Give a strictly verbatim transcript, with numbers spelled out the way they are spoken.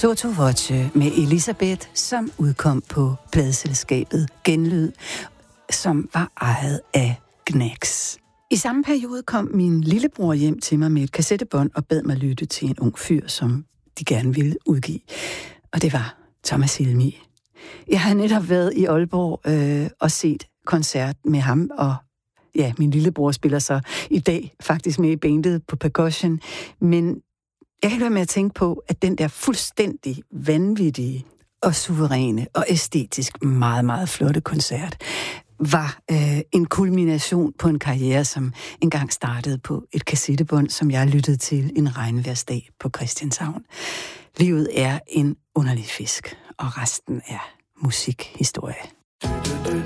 Sotto Voce med Elisabeth, som udkom på pladeselskabet Genlyd, som var ejet af Gnags. I samme periode kom min lillebror hjem til mig med et kassettebånd og bad mig lytte til en ung fyr, som de gerne ville udgive. Og det var Thomas Helmig. Jeg har netop været i Aalborg øh, og set koncert med ham, og ja, min lillebror spiller så i dag faktisk med i bandet på percussion, men jeg kan ikke være med at tænke på, at den der fuldstændig vanvittige og suveræne og æstetisk meget, meget flotte koncert var øh, en kulmination på en karriere, som engang startede på et kassettebånd, som jeg lyttede til en regnvejrsdag på Christianshavn. Livet er en underlig fisk, og resten er musikhistorie.